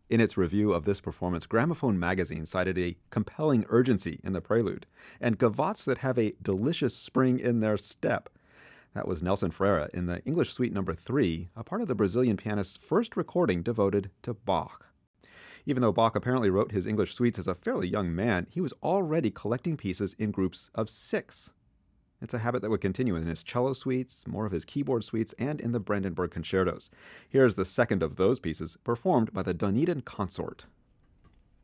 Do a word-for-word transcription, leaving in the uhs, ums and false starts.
In its review of this performance, Gramophone magazine cited a compelling urgency in the prelude, and gavottes that have a delicious spring in their step. That was Nelson Freire in the English Suite number three, a part of the Brazilian pianist's first recording devoted to Bach. Even though Bach apparently wrote his English suites as a fairly young man, he was already collecting pieces in groups of six. It's a habit that would continue in his cello suites, more of his keyboard suites, and in the Brandenburg concertos. Here's the second of those pieces, performed by the Dunedin Consort.